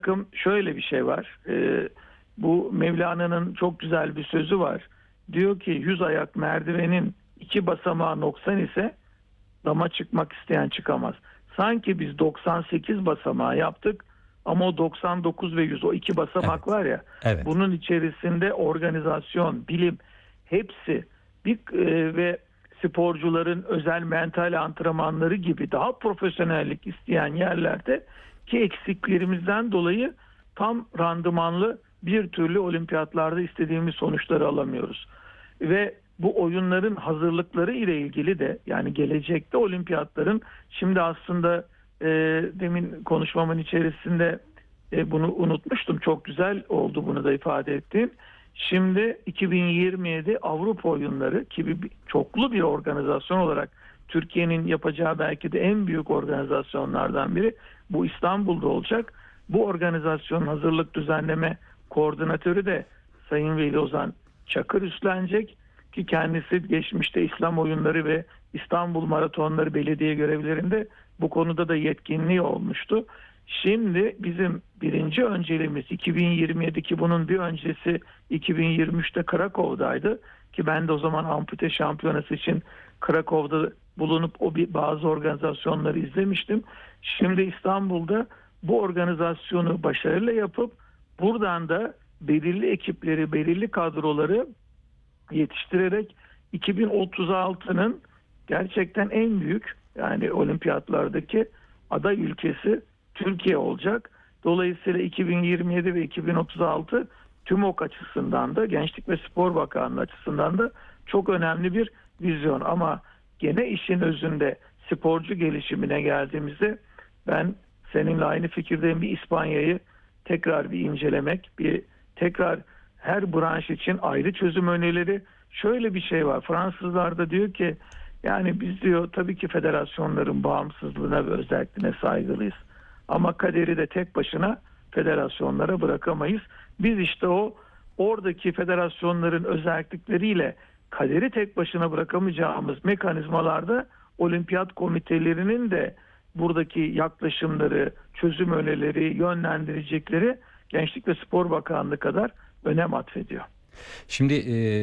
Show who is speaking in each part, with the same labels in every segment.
Speaker 1: takım şöyle bir şey var. Bu Mevlana'nın çok güzel bir sözü var. Diyor ki 100 ayak merdivenin 2 basamağı noksan ise dama çıkmak isteyen çıkamaz. Sanki biz 98 basamağı yaptık ama o 99 ve 100 o 2 basamak
Speaker 2: Evet.
Speaker 1: var ya,
Speaker 2: Evet.
Speaker 1: bunun içerisinde organizasyon, bilim hepsi ve sporcuların özel mental antrenmanları gibi daha profesyonellik isteyen yerlerde ki eksiklerimizden dolayı tam randımanlı bir türlü olimpiyatlarda istediğimiz sonuçları alamıyoruz. Ve bu oyunların hazırlıkları ile ilgili de, yani gelecekte olimpiyatların, şimdi aslında demin konuşmamın içerisinde bunu unutmuştum. Çok güzel oldu bunu da ifade ettiğim. Şimdi 2027 Avrupa oyunları gibi çoklu bir organizasyon olarak Türkiye'nin yapacağı belki de en büyük organizasyonlardan biri bu İstanbul'da olacak. Bu organizasyonun hazırlık düzenleme koordinatörü de Sayın Veli Ozan Çakır üstlenecek ki kendisi geçmişte İslam oyunları ve İstanbul maratonları belediye görevlerinde bu konuda da yetkinliği olmuştu. Şimdi bizim birinci önceliğimiz 2027, ki bunun bir öncesi 2023'te Krakow'daydı ki ben de o zaman ampute şampiyonası için Krakow'da bulunup bazı organizasyonları izlemiştim. Şimdi İstanbul'da bu organizasyonu başarıyla yapıp buradan da belirli ekipleri, belirli kadroları yetiştirerek 2036'nın gerçekten en büyük, yani olimpiyatlardaki aday ülkesi Türkiye olacak. Dolayısıyla 2027 ve 2036 TÜMOK açısından da, Gençlik ve Spor Bakanlığı açısından da çok önemli bir vizyon. Ama gene işin özünde sporcu gelişimine geldiğimizde ben seninle aynı fikirdeyim. Bir İspanya'yı tekrar bir incelemek, bir tekrar her branş için ayrı çözüm önerileri. Şöyle bir şey var. Fransızlar da diyor ki, yani biz diyor tabii ki federasyonların bağımsızlığına ve özelliğine saygılıyız. Ama kaderi de tek başına federasyonlara bırakamayız. Biz işte oradaki federasyonların özellikleriyle kaderi tek başına bırakamayacağımız mekanizmalarda olimpiyat komitelerinin de buradaki yaklaşımları, çözüm önerileri, yönlendirecekleri Gençlik ve Spor Bakanlığı kadar önem atfediyor.
Speaker 2: Şimdi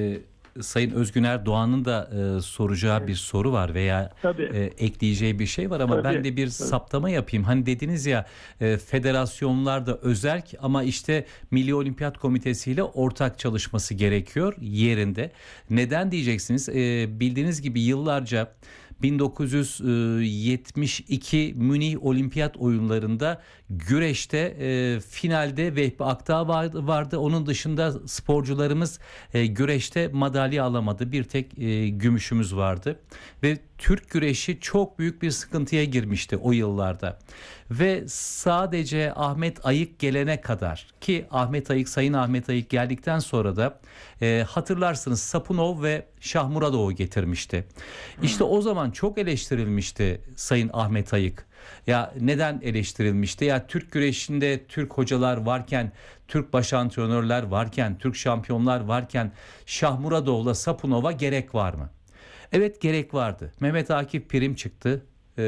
Speaker 2: Sayın Özgün Erdoğan'ın da soracağı bir soru var veya ekleyeceği bir şey var ama ben de bir saptama yapayım. Hani dediniz ya, federasyonlar da özerk ama işte Milli Olimpiyat Komitesi ile ortak çalışması gerekiyor yerinde. Neden diyeceksiniz? Bildiğiniz gibi yıllarca 1972 Münih Olimpiyat Oyunları'nda güreşte finalde Vehbi Akdağ vardı. Onun dışında sporcularımız güreşte madalya alamadı. Bir tek gümüşümüz vardı. Ve Türk güreşi çok büyük bir sıkıntıya girmişti o yıllarda. Ve sadece Ahmet Ayık gelene kadar, ki Sayın Ahmet Ayık geldikten sonra da hatırlarsınız Sapunov ve Şahmuradoğu getirmişti. İşte o zaman çok eleştirilmişti Sayın Ahmet Ayık. Ya neden eleştirilmişti? Ya Türk güreşinde Türk hocalar varken, Türk baş antrenörler varken, Türk şampiyonlar varken Şahmuradoğu'la Sapunov'a gerek var mı? Evet, gerek vardı. Mehmet Akif Pirim çıktı.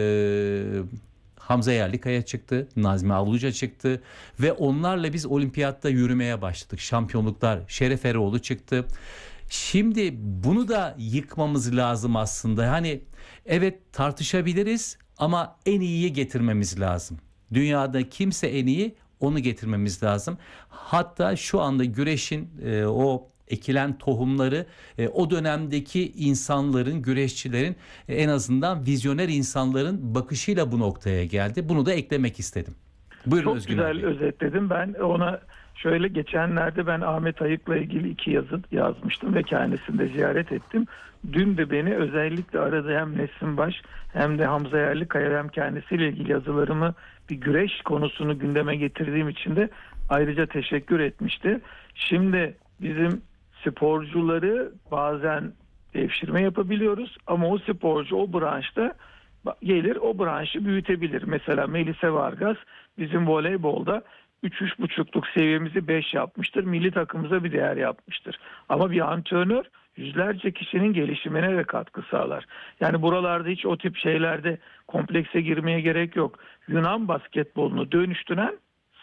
Speaker 2: Hamza Yerlikaya çıktı. Nazmi Avluca çıktı. Ve onlarla biz olimpiyatta yürümeye başladık. Şampiyonluklar. Şeref Eroğlu çıktı. Şimdi bunu da yıkmamız lazım aslında. Hani evet, tartışabiliriz ama en iyiyi getirmemiz lazım. Dünyada kimse en iyi, onu getirmemiz lazım. Hatta şu anda güreşin o ekilen tohumları o dönemdeki insanların, güreşçilerin, en azından vizyoner insanların bakışıyla bu noktaya geldi. Bunu da eklemek istedim. Buyurun
Speaker 1: Çok
Speaker 2: Özgün
Speaker 1: güzel
Speaker 2: abi.
Speaker 1: özetledim. Ben ona şöyle, geçenlerde ben Ahmet Ayık'la ilgili 2 yazı yazmıştım ve kendisini de ziyaret ettim. Dün de beni özellikle aradı, hem Nesin Baş hem de Hamza Yerlikaya, hem kendisiyle ilgili yazılarımı, bir güreş konusunu gündeme getirdiğim için de ayrıca teşekkür etmişti. Şimdi bizim sporcuları bazen devşirme yapabiliyoruz ama o sporcu o branşta gelir, o branşı büyütebilir. Mesela Melisa Vargas bizim voleybolda 3-3,5'luk seviyemizi 5 yapmıştır. Milli takımımıza bir değer yapmıştır. Ama bir antrenör yüzlerce kişinin gelişimine de katkı sağlar. Yani buralarda hiç o tip şeylerde komplekse girmeye gerek yok. Yunan basketbolunu dönüştüren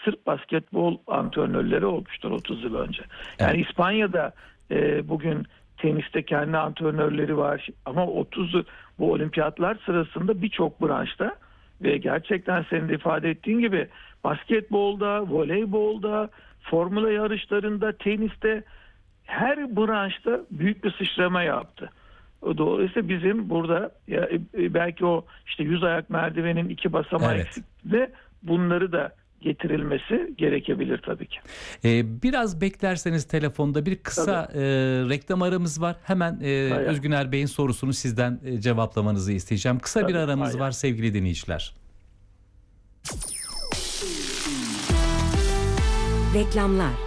Speaker 1: Sırp basketbol antrenörleri olmuştur 30 yıl önce. Yani
Speaker 2: Evet.
Speaker 1: İspanya'da bugün teniste kendi antrenörleri var ama bu olimpiyatlar sırasında birçok branşta ve gerçekten senin de ifade ettiğin gibi basketbolda, voleybolda, formula yarışlarında, teniste her branşta büyük bir sıçrama yaptı. Dolayısıyla bizim burada belki o işte 100 ayak merdivenin 2 basamağı
Speaker 2: Evet.
Speaker 1: eksikliğinde bunları da getirilmesi gerekebilir tabii ki.
Speaker 2: Biraz beklerseniz telefonda bir kısa reklam aramız var. Hemen Özgüner Bey'in sorusunu sizden cevaplamanızı isteyeceğim. Kısa bir
Speaker 1: Tabii,
Speaker 2: aramız
Speaker 1: aynen.
Speaker 2: var sevgili dinleyiciler.
Speaker 3: Reklamlar.